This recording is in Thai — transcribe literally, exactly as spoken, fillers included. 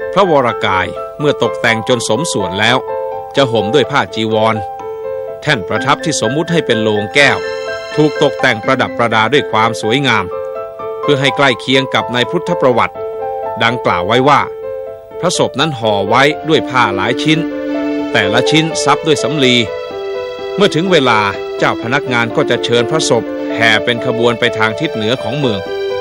พระวรกายเมื่อตกแต่งจนสมส่วนแล้วจะห่มด้วยผ้าจีวรแท่นประทับที่สมมุติให้เป็นโลงแก้วถูกตกแต่งประดับประดาด้วยความสวยงามเพื่อให้ใกล้เคียงกับในพุทธประวัติดังกล่าวไว้ว่าพระศพนั้นห่อไว้ด้วยผ้าหลายชิ้นแต่ละชิ้นซับด้วยสำลีเมื่อถึงเวลาเจ้าพนักงานก็จะเชิญพระศพแห่เป็นขบวนไปทางทิศเหนือของเมือง